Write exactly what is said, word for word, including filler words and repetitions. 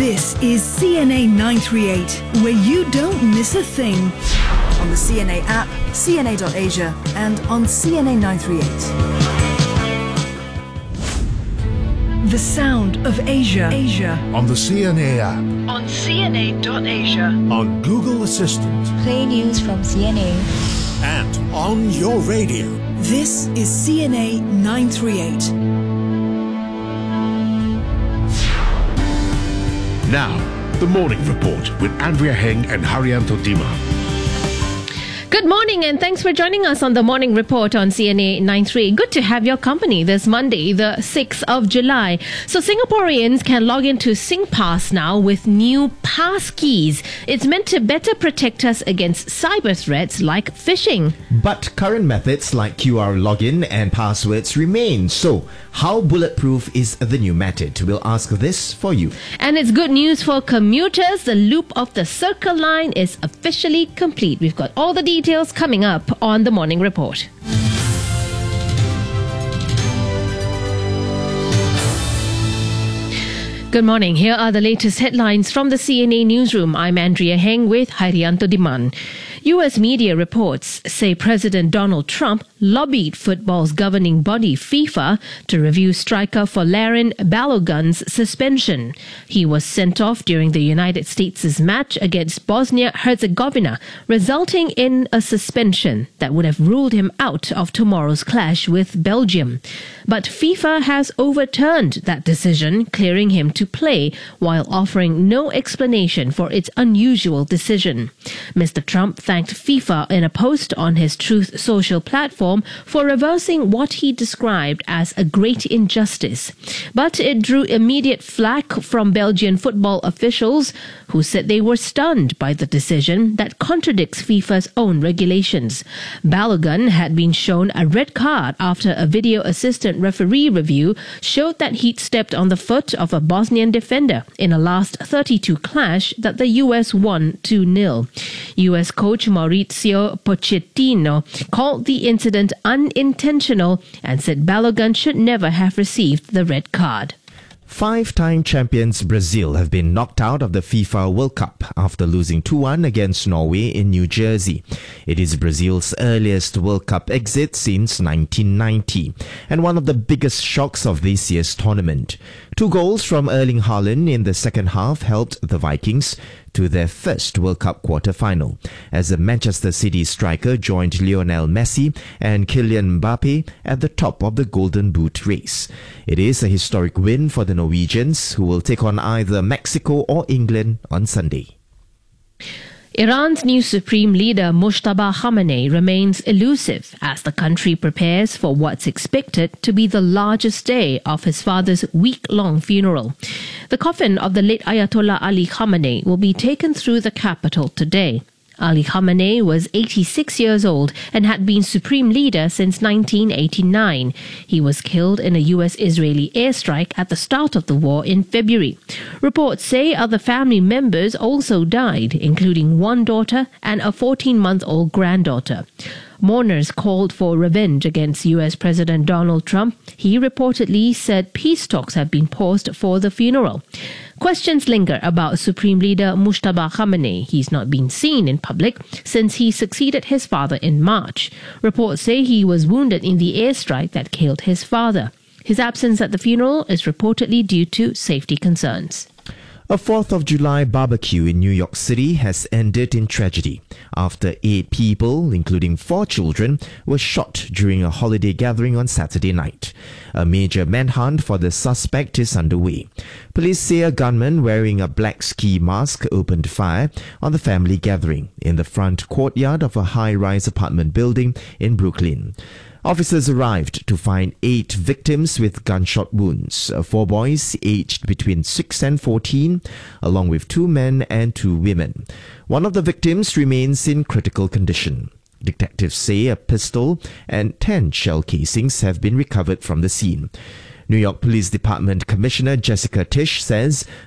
This is C N A nine thirty-eight, where you don't miss a thing. On the C N A app, C N A dot Asia, and on C N A nine thirty-eight. The sound of Asia. Asia. On the C N A app. On C N A dot Asia. On Google Assistant. Play news from C N A. And on your radio. This is C N A nine thirty-eight. Now, the Morning Report with Andrea Heng and Haryanto Dima. Good morning and thanks for joining us on the Morning Report on C N A nine thirty-eight. Good to have your company this Monday, the sixth of July. So Singaporeans can log into SingPass now with new pass keys. It's meant to better protect us against cyber threats like phishing. But current methods like Q R login and passwords remain. So how bulletproof is the new method? We'll ask this for you. And it's good news for commuters. The loop of the Circle Line is officially complete. We've got all the details coming up on the Morning Report. Good morning. Here are the latest headlines from the C N A newsroom. I'm Andrea Heng with Haryanto Diman. U S media reports say President Donald Trump lobbied football's governing body FIFA to review striker Folarin Balogun's suspension. He was sent off during the United States' match against Bosnia-Herzegovina, resulting in a suspension that would have ruled him out of tomorrow's clash with Belgium. But FIFA has overturned that decision, clearing him to play while offering no explanation for its unusual decision. Mister Trump thanked FIFA in a post on his Truth Social platform for reversing what he described as a great injustice. But it drew immediate flack from Belgian football officials who said they were stunned by the decision that contradicts FIFA's own regulations. Balogun had been shown a red card after a video assistant referee review showed that he'd stepped on the foot of a Bosnian defender in a last thirty-two clash that the U S won two nil. U S coach Mauricio Pochettino called the incident unintentional and said Balogun should never have received the red card. Five-time champions Brazil have been knocked out of the FIFA World Cup after losing two one against Norway in New Jersey. It is Brazil's earliest World Cup exit since nineteen ninety and one of the biggest shocks of this year's tournament. Two goals from Erling Haaland in the second half helped the Vikings to their first World Cup quarter-final, as the Manchester City striker joined Lionel Messi and Kylian Mbappe at the top of the Golden Boot race. It is a historic win for the Norwegians, who will take on either Mexico or England on Sunday. Iran's new supreme leader Mojtaba Khamenei remains elusive as the country prepares for what's expected to be the largest day of his father's week-long funeral. The coffin of the late Ayatollah Ali Khamenei will be taken through the capital today. Ali Khamenei was eighty-six years old and had been supreme leader since nineteen eighty-nine. He was killed in a U S-Israeli airstrike at the start of the war in February. Reports say other family members also died, including one daughter and a fourteen-month-old granddaughter. Mourners called for revenge against U S President Donald Trump. He reportedly said peace talks have been paused for the funeral. Questions linger about Supreme Leader Mojtaba Khamenei. He's not been seen in public since he succeeded his father in March. Reports say he was wounded in the airstrike that killed his father. His absence at the funeral is reportedly due to safety concerns. A fourth of July barbecue in New York City has ended in tragedy after eight people, including four children, were shot during a holiday gathering on Saturday night. A major manhunt for the suspect is underway. Police say a gunman wearing a black ski mask opened fire on the family gathering in the front courtyard of a high-rise apartment building in Brooklyn. Officers arrived to find eight victims with gunshot wounds, four boys aged between six and fourteen, along with two men and two women. One of the victims remains in critical condition. Detectives say a pistol and ten shell casings have been recovered from the scene. New York Police Department Commissioner Jessica Tisch says